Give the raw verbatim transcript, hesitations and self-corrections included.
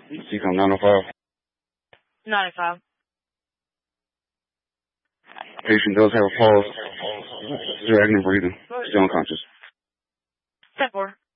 C COM nine oh five. nine oh five. Patient does have a pulse. Dragging and breathing. Still unconscious. ten four.